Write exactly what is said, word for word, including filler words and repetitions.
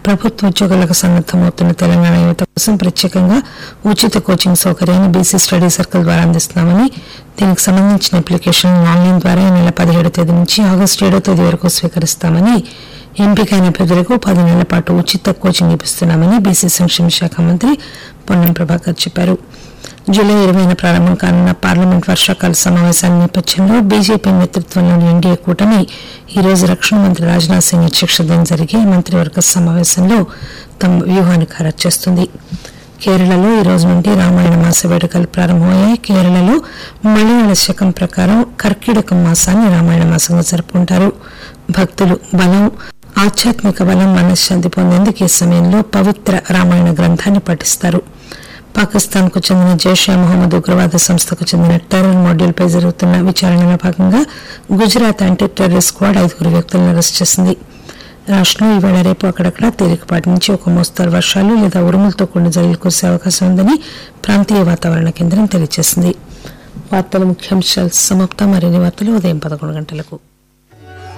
ప్రభుత్వ ఉద్యోగాలకు సన్నద్దమవుతున్న తెలంగాణ యువత కోసం ప్రత్యేకంగా ఉచిత కోచింగ్ సౌకర్యాన్ని బీసీ స్టడీ సర్కిల్ ద్వారా అందిస్తున్నామని, దీనికి సంబంధించిన అప్లికేషన్ ఆన్లైన్ ద్వారా ఈ నెల పదిహేడవ తేదీ నుంచి ఆగస్టు ఏడవ తేదీ వరకు స్వీకరిస్తామని, ఎంపికైన అభ్యర్థులకు పది నెలల పాటు ఉచిత కోచింగ్ ఇప్పిస్తున్నామని బీసీ సంక్షేమ శాఖ మంత్రి పొన్నం ప్రభాకర్ చెప్పారు. జూలై ఇరవైన ప్రారంభం కానున్న పార్లమెంట్ వర్షాకాల సమావేశాల నేపథ్యంలో బీజేపీ నేతృత్వంలోని ఎన్డీఏ కూటమి ఈ రోజు రక్షణ మంత్రి రాజ్నాథ్ సింగ్ అధ్యక్షతన జరిగే మంత్రివర్గ సమావేశంలో తమ వ్యూహాన్ని ఖరారు చేస్తుంది. కేరళలో ఈ రోజు నుండి రామాయణ మాస వేడుకలు ప్రారంభమయ్యాయి. కేరళలో మలయాళ శకం ప్రకారం కర్కిటకం మాసాన్ని రామాయణ మాసంగా జరుపుకుంటారు. భక్తులు బలం, ఆధ్యాత్మిక బలం, మనశ్శాంతి పొందేందుకు ఈ సమయంలో పవిత్ర రామాయణ గ్రంథాన్ని పఠిస్తారు. పాకిస్తాన్ కు చెందిన జైషే మహమ్మద్ ఉగ్రవాద సంస్థకు చెందిన టెర్రర్ మాడ్యూల్పై జరుగుతున్న విచారణలో భాగంగా గుజరాత్ యాంటీ టెర్రర్ స్క్వాడ్ ఐదుగురు వ్యక్తులను అరెస్ట్ చేసింది. రాష్టంలో ఈవేళ రేపు అక్కడక్కడ తేలికపాటి నుంచి ఒక మోస్తరు వర్షాలు లేదా ఉరుములతో కూడిన జల్లులు కురిసే అవకాశం ఉందని ప్రాంతీయ వాతావరణ కేంద్రం తెలియజేసింది. వార్తల ముఖ్యాంశాలు సమాప్తం. మరిన్ని వార్తలు ఉదయం పదకొండు గంటలకు.